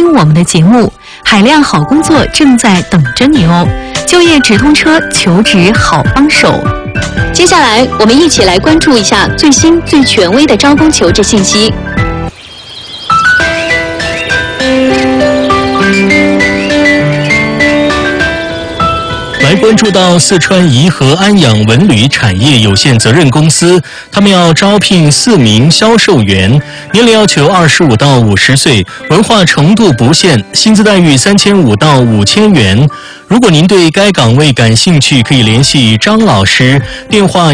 听我们的节目，海量好工作正在等着你哦！就业直通车，求职好帮手。接下来，我们一起来关注一下最新最权威的招工求职信息。 来关注到四川颐和安养文旅产业有限责任公司，他们要招聘4名销售员，年龄要求25到50岁，文化程度不限，薪资待遇3500到5000元。如果您对该岗位感兴趣，可以联系张老师，电话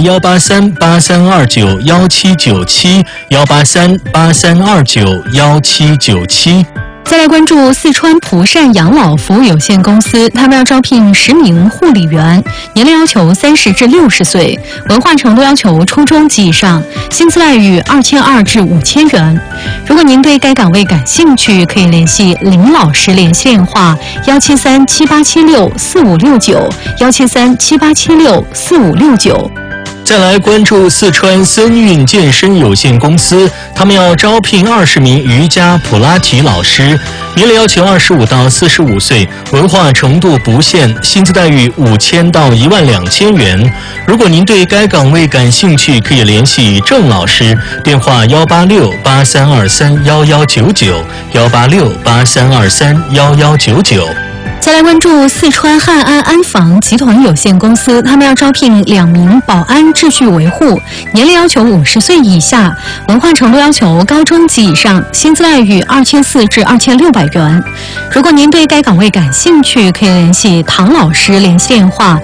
183-8329-1797，183-8329-1797。 再来关注四川蒲善养老服务有限公司，他们要招聘10名护理员，年龄要求30至60岁，文化程度要求初中及以上，薪资待遇2200至5000元。如果您对该岗位感兴趣，可以联系林老师联系电话173-7876-4569，173-7876-4569。 再来关注四川森韵健身有限公司，他们要招聘20名瑜伽普拉提老师，年龄要求25到45岁，文化程度不限，薪资待遇5000到12000元。如果您对该岗位感兴趣，可以联系郑老师，电话186-8323-1199，186-8323-1199。 再来关注四川汉安安防集团有限公司，他们要招聘2名保安秩序维护，年龄要求50岁以下，文化程度要求高中及以上，薪资待遇2400至2600元。如果您对该岗位感兴趣，可以联系唐老师联系电话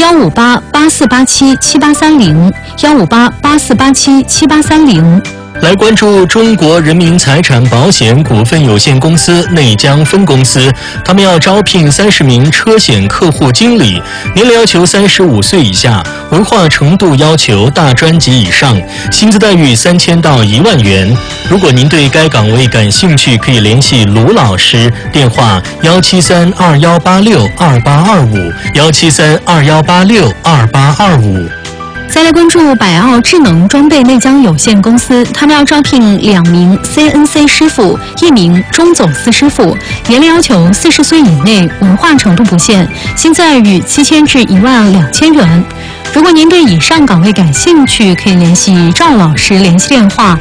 158-8487-7830，158-8487-7830。 来关注中国人民财产保险股份有限公司内江分公司，他们要招聘30名车险客户经理，年龄要求35岁以下，文化程度要求大专级以上，薪资待遇3000到1万元。如果您对该岗位感兴趣，可以联系卢老师，电话173-2186-2825，173-2186-2825。 再来关注百奥智能装备内江有限公司，他们要招聘2名 CNC 师傅，1名中走私师傅，年龄要求40岁以内，文化程度不限，薪资待遇7000至12000元。如果您对以上岗位感兴趣，可以联系赵老师联系电话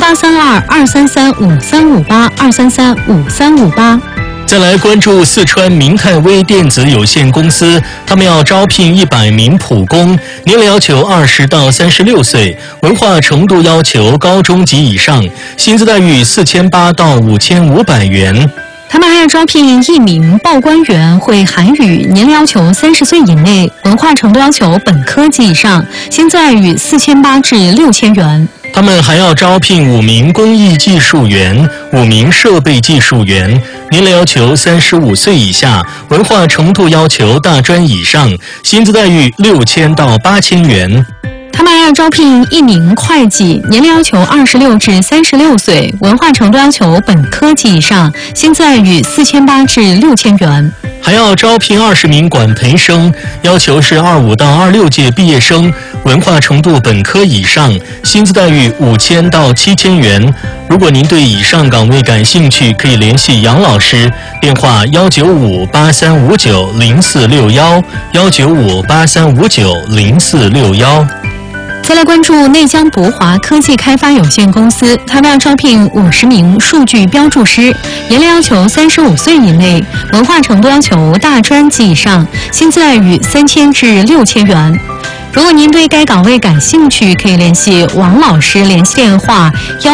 0832-233-5358，233-5358。 再来关注四川明泰微电子有限公司，他们要招聘100名普工，年龄要求20到36岁，文化程度要求高中级以上，薪资待遇4800到5500元。 他们还要招聘1名报关员，会韩语，年龄要求30岁以内，文化程度要求本科及以上，薪资待遇4800至6000元。 他们还要招聘5名工艺技术员、5名设备技术员，年龄要求35岁以下，文化程度要求大专以上，薪资待遇6000到8000元。 他们还要招聘1名会计，年龄要求26至36岁，文化程度要求本科及以上，薪资待遇4800至6000元。 还要招聘20名管培生，要求是25到26届毕业生，文化程度本科以上，薪资待遇5000到7000元。如果您对以上岗位感兴趣，可以联系杨老师，电话195-8359-0461，195-8359-0461。 再来关注内江博华科技开发有限公司，他们要招聘50名数据标注师，年龄要求35岁以内，文化程度要求大专及以上，薪资待遇3000至6000元。如果您对该岗位感兴趣，可以联系王老师联系电话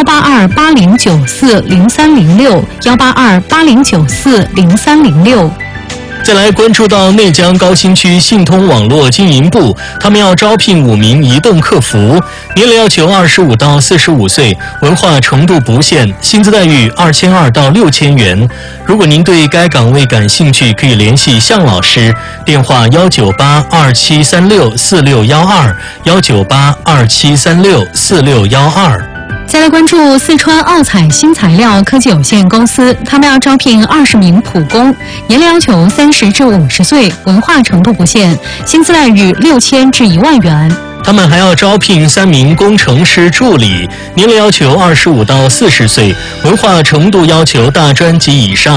182-8094-0306，182-8094-0306。 再来关注到内江高新区信通网络经营部，他们要招聘5名移动客服，年龄要求25到45岁，文化程度不限，薪资待遇2200到6000元。如果您对该岗位感兴趣，可以联系向老师，电话198-2736-4612，198-2736-4612。 再来关注四川奥彩新材料科技有限公司，他们要招聘20名普工，年龄要求30至50岁，文化程度不限，薪资待遇6000至1万元。 他们还要招聘3名工程师助理，年龄要求25到40岁，文化程度要求大专及以上。